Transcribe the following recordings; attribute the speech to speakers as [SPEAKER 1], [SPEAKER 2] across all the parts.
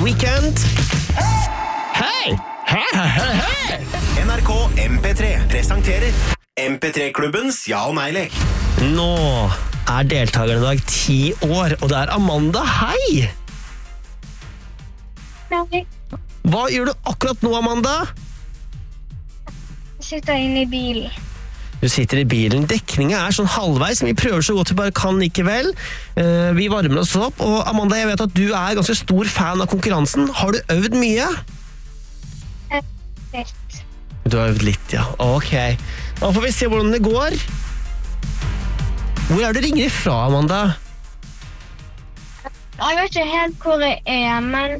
[SPEAKER 1] Weekend. Hei! Hei!
[SPEAKER 2] NRK MP3 presenterer MP3-klubbens ja- og nei-lek.
[SPEAKER 1] Nå er deltakeren i dag 10 år, og det er Amanda. Hei!
[SPEAKER 3] Nei,
[SPEAKER 1] Hva gjør du akkurat nå, Amanda?
[SPEAKER 3] jeg sitter inne i bilen.
[SPEAKER 1] Du sitter i bilen. Dekningen er sånn halvveis, men vi prøver så godt vi bare kan likevel. Vi varmer oss opp, og Amanda, jeg vet at du er ganske stor fan av konkurransen. Har du øvd mye?
[SPEAKER 3] Litt.
[SPEAKER 1] Du har øvd litt, ja. Ok. Da får vi se hvordan det går. Hvor er det du ringer ifra, Amanda?
[SPEAKER 3] Jeg vet ikke helt hvor jeg er, men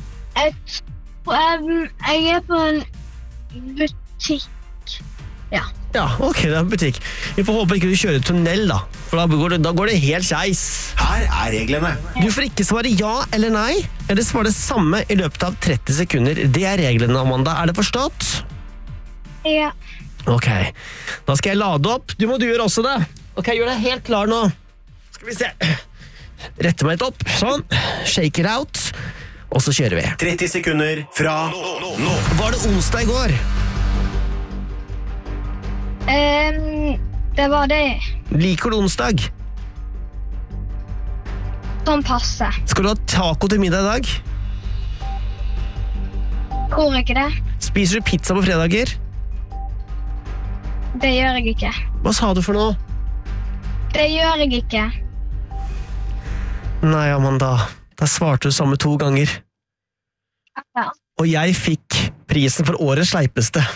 [SPEAKER 3] jeg er på en butikk. Ja.
[SPEAKER 1] Ja, ok, det er butikk. Vi får håpe ikke du kjører tunnel, da. For da går det helt skeis.
[SPEAKER 2] Her er reglene.
[SPEAKER 1] Du får ikke svare ja eller nei, eller svare det samme i løpet av 30 sekunder. Det er reglene, Amanda. Er det forstått?
[SPEAKER 3] Ja.
[SPEAKER 1] Ok, da skal jeg lade opp. Du må gjøre også det. Ok, gjør deg helt klar nå. Skal vi se. Rette meg litt opp. Sånn. Shake it out. Og så kjører vi.
[SPEAKER 2] 30 sekunder fra nå.
[SPEAKER 1] Var det onsdag i går?
[SPEAKER 3] Det var det
[SPEAKER 1] Liker du onsdag?
[SPEAKER 3] som passer.
[SPEAKER 1] Skal du ha taco til middag i dag?
[SPEAKER 3] Tror ikke det.
[SPEAKER 1] Spiser du pizza på fredager?
[SPEAKER 3] Det gjør jeg ikke.
[SPEAKER 1] Hva sa du for noe?
[SPEAKER 3] Det gjør jeg ikke.
[SPEAKER 1] Nei, Amanda. Da svarte du samme 2 ganger.
[SPEAKER 3] Ja.
[SPEAKER 1] Og jeg fikk prisen for årets sleipeste.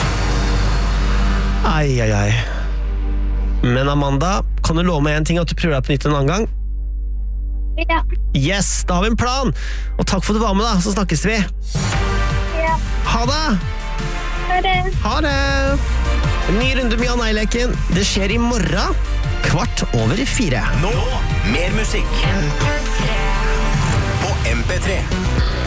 [SPEAKER 1] Ai. Men Amanda, kan du love meg en ting, at du prøver deg på nytt en annen gang?
[SPEAKER 3] Ja.
[SPEAKER 1] Yes, da har vi en plan. Og takk for at du var med, da. Så snakkes vi.
[SPEAKER 3] Ja.
[SPEAKER 1] Ha det!
[SPEAKER 3] Ha det.
[SPEAKER 1] Ha det! En ny runde med ja-nei-leken. Det skjer i morgen, 3:15.
[SPEAKER 2] Nå, mer musikk på MP3.